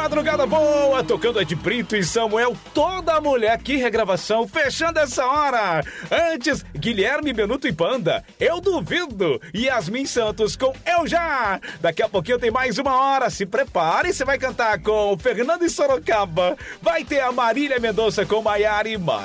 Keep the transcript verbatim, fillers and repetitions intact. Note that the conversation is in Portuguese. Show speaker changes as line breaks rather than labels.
madrugada boa, tocando Ed Brito e Samuel, Toda Mulher. Que regravação, fechando essa hora. Antes, Guilherme Benuto e Panda, Eu Duvido. Yasmin Santos com Eu Já. Daqui a pouquinho tem mais uma hora, se prepare, você vai cantar com Fernando e Sorocaba. Vai ter a Marília Mendonça com Maiara e Mar.